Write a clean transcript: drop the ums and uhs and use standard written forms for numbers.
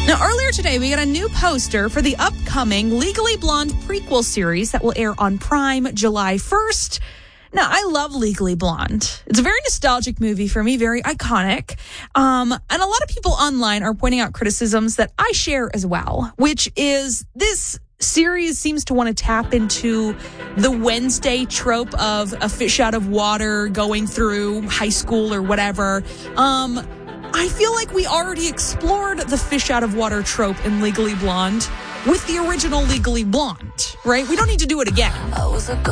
Now, earlier today, we got a new poster for the upcoming Legally Blonde prequel series that will air on Prime July 1st. Now, I love Legally Blonde. It's a very nostalgic movie for me, very iconic. And a lot of people online are pointing out criticisms that I share as well, which is this series seems to want to tap into the Wednesday trope of a fish out of water going through high school or whatever. I feel like we already explored the fish out of water trope in Legally Blonde with the original Legally Blonde, right? We don't need to do it again.